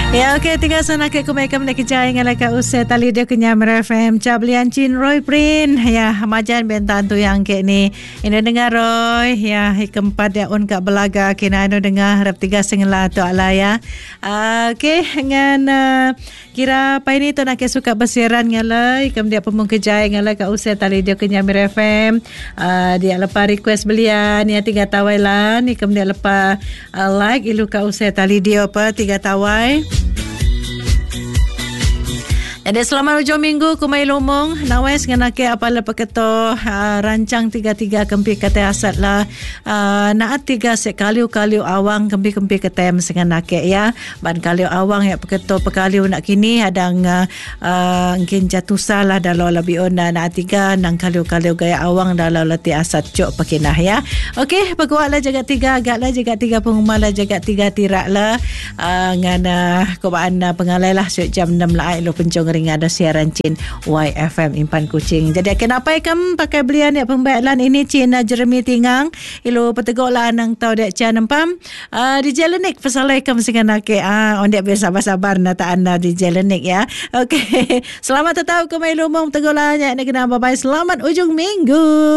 Ya, okey, tiga sana ke kumekam nak kejai ngalai ka usai tali dia kenyam FM Cablian Chin Roy Prin. Ya, majan bentan tu yang ke ni. Ino dengar Roy. Ya, keempat dia un kat belaga kena ino dengar harap tiga sengela tu ala ya. Okey, dengan kira apa ini tu nak suka bersiaran ngalai kem dia pemung kejai ngalai ka usai tali dia kenyam FM. Dia lepas request belian ya 3 tawailan ni kem dia lepas like ilu ka usai tali dia apa 3 tawai. Jadi selamat hujung minggu kumai lumung nawais nganake apala paketo rancang 3-3 kempi kata asat lah naat 3 sekaliu awang kempi ketem senganake ya ban kaliu awang ya paketo pekaliu nak kini adang mungkin jatuh salah dalau lebih ona naat 3 nang kaliu gaya awang dalau lati asat cok pakinah ya. Okey peguat lah jaga 3 agak lah jaga 3 pengumah lah jaga 3 tirak lah ngana kobaan pengalai lah jam 6 lah lo pencong ada siaran Chin YFM Impan Kuching. Jadi kenapa ikam pakai belian ya pembayaran ini Chin Jeremy Tingang ilo petegok lah nang tau dek Chan empam di Jelenik pesalai ikam singanake on dek biasa sabar na ta anda di Jelenik ya. Okey. Selamat tetap ke mai lumong petegok lah nya nak kena bye-bye. Selamat ujung minggu.